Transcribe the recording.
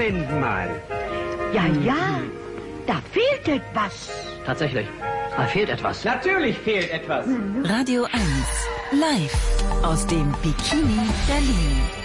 Moment mal. Ja, da fehlt etwas. Tatsächlich, da fehlt etwas. Natürlich fehlt etwas. Radio 1, live aus dem Bikini Berlin.